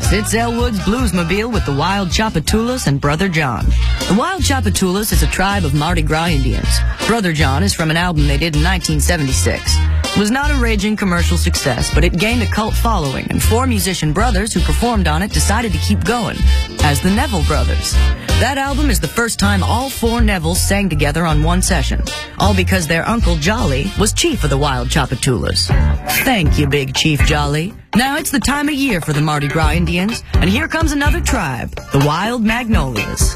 Yes, it's Elwood's Bluesmobile with the Wild Tchoupitoulas and Brother John. The Wild Tchoupitoulas is a tribe of Mardi Gras Indians. Brother John is from an album they did in 1976. It was not a raging commercial success, but it gained a cult following, and 4 musician brothers who performed on it decided to keep going, as the Neville Brothers. That album is the first time all 4 Nevilles sang together on one session, all because their Uncle Jolly was chief of the Wild Tchoupitoulas. Thank you, Big Chief Jolly. Now it's the time of year for the Mardi Gras Indians, and here comes another tribe, the Wild Magnolias.